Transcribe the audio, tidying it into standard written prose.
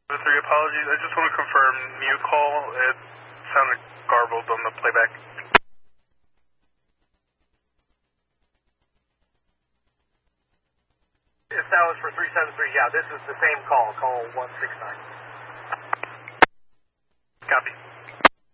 Three, apologies. I just want to confirm mute call. It sounded garbled on the playback. If that was for 373, yeah, this is the same call, call 169. Copy.